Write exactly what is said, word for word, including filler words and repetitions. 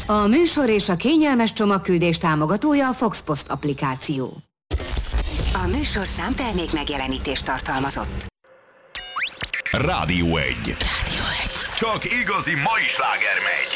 A műsor és a kényelmes csomagküldés támogatója a Foxpost applikáció. A műsor számtermék megjelenítést tartalmazott. Rádió egy. Rádió egy. Csak igazi mai sláger megy.